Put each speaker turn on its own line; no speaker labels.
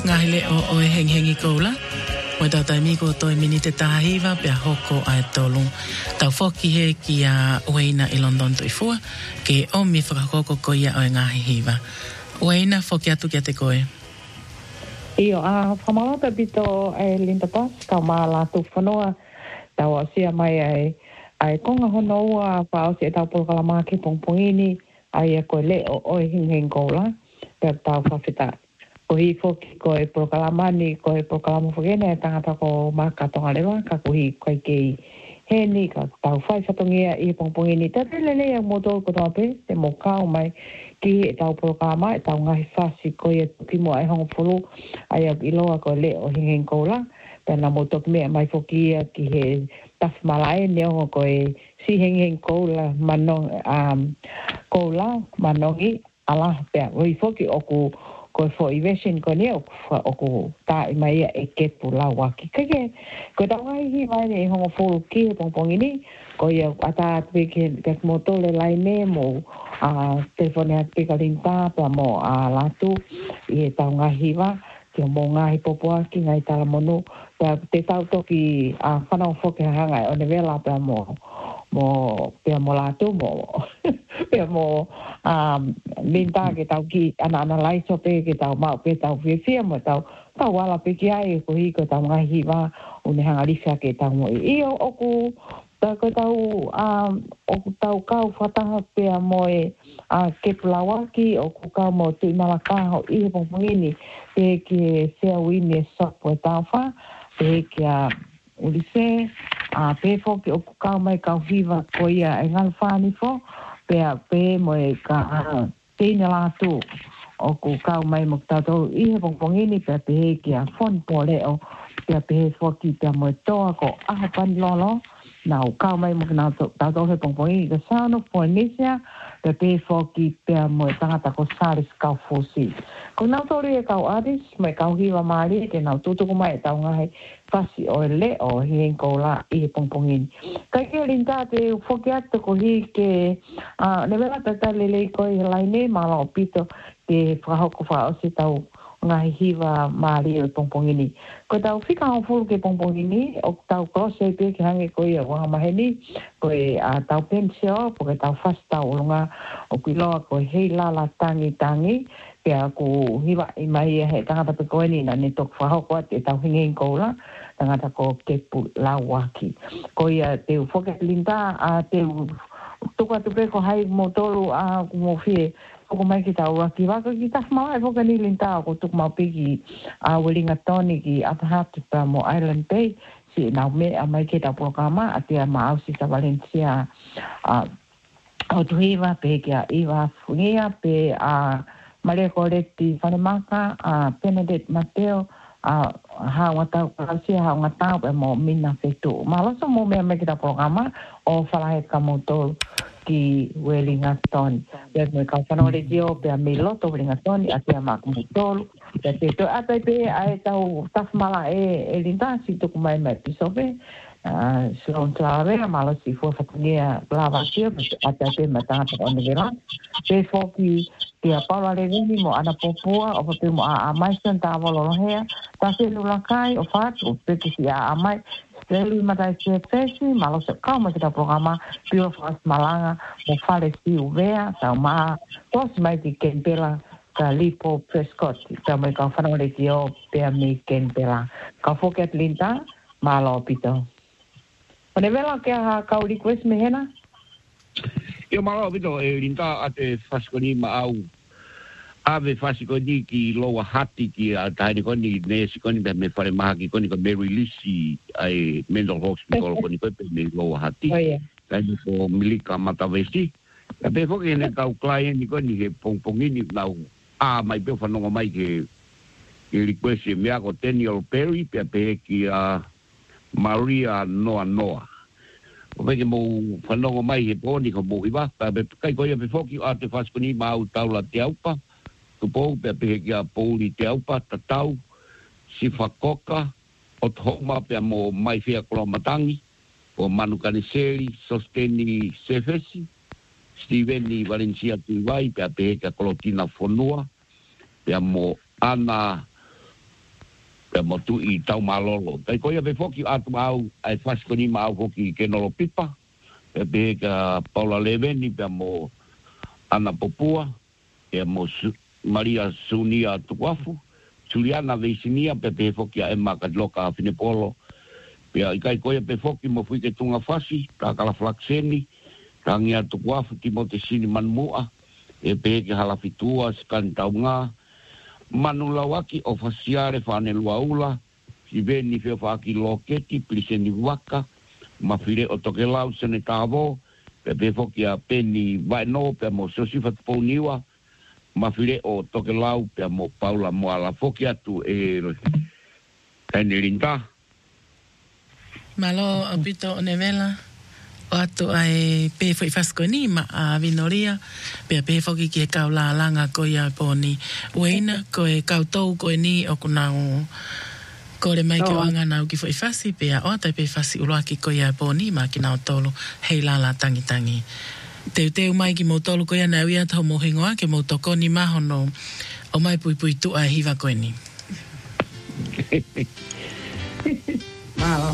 ngahile o hengi kola. Mo tau taimi ko toi mini te tahiwa pia hoko ai tolu. Tau foki he ki a Ueina I London toifua ke o mi whakakoko ko ia o ngahi hiwa. Ueina foki atu kia te koe.
Io, whamalata bito Linda Bass, ka maa lātu whanua, tau a sia mai ai konga hono ua, whao si e tau polkalama ki pongpongini, ai a koe leo o hing kola, pia tau whawhita. Ko hi foki koe polkalamani, koe polkalama whakene, tangata ko makatonga lewa, ka kuhi koe kei heni, ka tau whai whatongia I pongpongini. Ta te lele ang motor ko tape, te mo kao mai, ki e tau polkalama, e tau ngahi whasi koe e timo ai hongo pulu, ai au iloa koe leo hing kola, pia mo toki mea mai foki ia ki he taf malae neongo koe si hing kola, manong, kola, manongi, ala, pia, ui foki oku, koe for evasion ko ne oku ta I mai e kepu la waki kage ko ta wai hi mai ne hongo fulu ki pongpong ini ko ia ata te ke moto le lai ne mo telefone ate kalinta pa mo latu I ta ngahi wa ke mo ngahi popoa ki ngai tala monu te tau toki whanau foke hanga o ne vela pa mo pia mo latu mo pia mo minta ke tau ki ana lai sope ke tau mau pe tau fia mo tau wala pe ki ai ko hi ko tau ngahi wa o ne hanga risa ke tau mo I oku ko tau kau whataha pia mo ke pulawaki oku kau mo tui malaka ho I pongpongini pe ke sea wini sopo tau wha pe ke ulise pe fo ke oku kau mai kau viva ko ia e ngalwhani fo pe mo e ka teina lātu o ku kau mai mo tātou I pongpongini pe he kia fon po leo pe he foki pe mo e toa ko aha pani lolo nau kau mai mo kina tātou he pongpongini ka sāno Polynesia pe foki pe mo e tangata ko Saris kau fosi ko nau tori e kau aris mo e kau hiwa maari ke nau tutuku mai e tau ngahi fasi o leo hien ko la I pongpongini kai ke rinta te foki atu ko hi ke ne vera tata lele ko I laine malo pito ke whahoko wha o se tau ngahi hiwa maari o pongpongini. Ko tau whika hau fulu ke pongpongini, o tau krose pe ke hange ko ia wanga maheni, ko e tau pensio, po ke tau fast tau olunga, o kuiloa ko hei lala tangi, pe a ku hiwa I mai he tangata pe koeni na ne tok whahoko ate tau hingin koula, tangata ko kepu lawaki. Ko ia te ufoke linda, te tuka tupe ko hai motolu mo fie, ko mai ki tau aki waka ki taf mau e foka ni linta ko tuk mau piki Wellinga Tony ki apahatu pa mo Island Bay si nau me a mai ki tau programa ati a maau si sa Valencia o tuhiwa pe ki a Iwa Fungia pe a Maria Coletti Whanemaka Benedict Mateo haunga tau kausia haunga tau pe mo mina fetu malaso mo mea me ki tau programa o whalahe ka motolu ki Wellington. Ya me ka whanau le dio pe a miloto Wellington a te mak mutolu. Ya te to atai pe ai tau tafmala e linda si tuku mai mai pisope. Silon tlawe malo si fo fakunia lava sia a te pe matanga o ne vera. Pe foki te a paula le vini mo ana popua o pe mo a mai santa vololo hea. Ta se lulakai o fatu pe ki si a mai Teli matai se fesi, malo se kau ma kita programa Pio Fas Malanga, mo fale si uvea, tau maa, tos mai ki Kempela, ka Lipo Prescott, tau mai kau whanau le ki o pea mi Kempela. Kau foket linta, malo pito. Pane vela ke ha kau request me hena?
Io malo pito, linta ate faskoni ma au. Ave fasikoni ki loa hati ki a taini koni ne sikoni me fare maha ki koni ko Mary Lisi ai mental hospital koni ko me loa hati. Taini ko milika matavesi. Ka pe foki ne kau client ni koni he pongpongini nau mai pe whanonga mai ke request me ako Daniel Perry pe ki Maria Noa. O pe ke mo whanonga mai he poni ko mo iwa. Pe kai ko ia pe foki ate fasikoni ma au taula te aupa. Tupou pe pe ki a poli te aupa tatau si whakoka o thoma pe mo mai fia kolomatangi o Manu Kaniseri Sosteni Sefesi Steveni Valencia Tuwai pe ki a Kolotina Fonua pe mo Ana Pea mo tu I tau malolo. Tai koia pe foki atu au, ai fasikoni ma au foki ke nolo pipa. Pea pe ka Paula Leveni, pea mo Ana Popua, pea mo Maria Sunia Tukuafu, Juliana Veisinia, pea pe foki a Emma Kadloka a Finepolo. Pea ikai koia pe foki mo fui ke tunga fasi, ka kala flakseni, ka ngia Tukuafu, Timote Sini Manmua, e pe ke halafitua, skan taunga, Manu lawaki o fasiare whane luaula, si veni feo whaki loketi, pliseni waka, mawhire o toke lau sene tāwo, pe foki a peni vai no, pe mo sosifat pouniwa, mawhire o toke lau, pe mo Paula Moala foki atu e Kene Linda.
Malo apito o nevela. O atu ai pe foi faskoni ma a vinoria pe foki ki kau la langa ko ia poni weina ko e kau tou ko ni o kuna ko le mai ke wanga na ki foi fasi pe o ta pe fasi uloaki ko ia poni ma ki na tolo hei la tangi te mai ki mo tolo ko ia na ia to mo hingoa ke mo toko ni mahono o mai pui tu a hiva ko ni
Malo